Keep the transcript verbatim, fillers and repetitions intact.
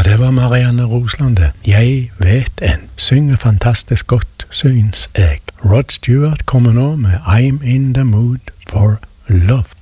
det var Marianne Rosland. Jeg vet en. Synger fantastisk godt, syns jeg. Rod Stewart kommer nå med I'm in the mood for love.